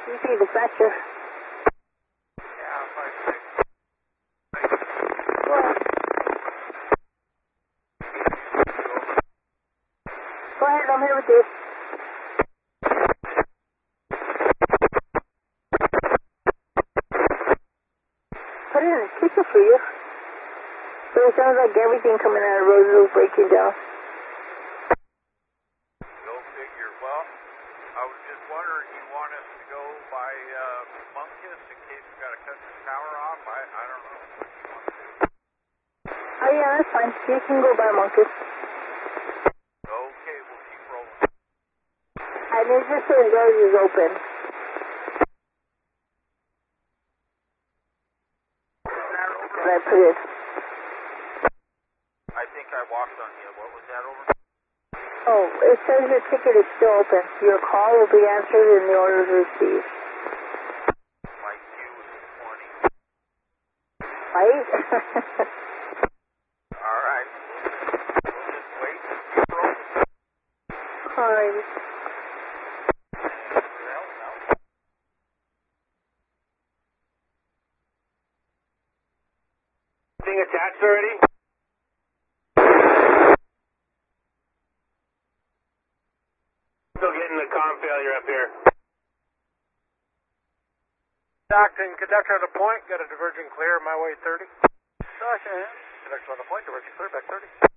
EP dispatcher. Yeah, 5-6. Go ahead. Go ahead, I'm here with you. Put it in a ticket for you. So it sounds like everything coming out of Roseville is breaking down. Go figure. Well, I was just wondering, you want us to go by Munkus in case we got to cut the power off? I don't know what you want to do. Oh yeah, that's fine. You can go by Monkus. Okay, we'll keep rolling. And it's just so yours is open. I put it. I think I walked on you. What was that over? Oh, it says your ticket is still open. Your call will be answered and the order is received. My queue is 20. Right? All right. We'll just wait and keep rolling. Alright. Thing attached already? Still getting the comm failure up here. Stockton, conductor on the point, got a divergent clear, my way 30. Conductor on the point, divergent clear, back 30.